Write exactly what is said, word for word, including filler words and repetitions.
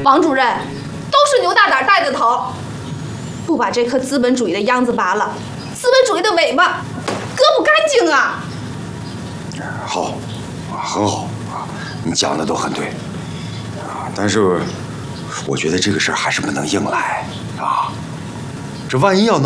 王主任，都是牛大胆带的头，不把这颗资本主义的秧子拔了，资本主义的尾巴割不干净啊！ 好，很好啊，你讲的都很对啊，但是我觉得这个事儿还是不能硬来啊，这万一要闹。